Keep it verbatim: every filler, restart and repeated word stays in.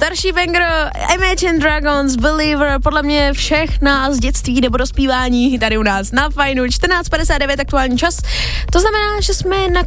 Starší banger, Imagine Dragons, Believer, podle mě všech nás z dětství nebo dospívání tady u nás na Fajnu. čtrnáct padesát devět aktuální čas. To znamená, že jsme na